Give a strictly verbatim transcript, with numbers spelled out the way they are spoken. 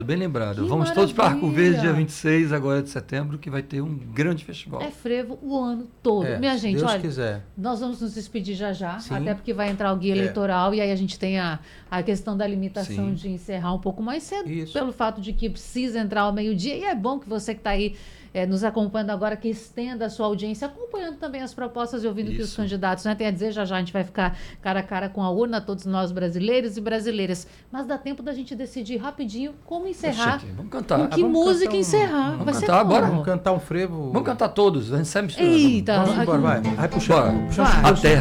Bem lembrado. Que Vamos todos para Arco maravilha. Verde, dia vinte e seis agora de setembro, que vai ter um grande festival. É frevo o ano todo. É, Minha se gente, Deus olha, quiser. nós vamos nos despedir já já, Sim. até porque vai entrar o guia É. eleitoral e aí a gente tem a, a questão da limitação Sim. de encerrar um pouco mais cedo, Isso. pelo fato de que precisa entrar ao meio-dia. E é bom que você que está aí é, nos acompanhando agora, que estenda a sua audiência, acompanhando também as propostas e ouvindo o que os Isso. candidatos, né, tem a dizer. Já já a gente vai ficar cara a cara com a urna, todos nós brasileiros e brasileiras. Mas dá tempo da gente decidir rapidinho como encerrar. Gente, vamos cantar. Com Ah, que vamos música cantar um- encerrar? vamos vai ser cantar, como? bora. Vamos cantar um frevo. Vamos cantar todos, a gente sempre mistura. Eita, Vamos embora, vai. Vai puxar. Bora. Puxa um Vai. frevo. A terra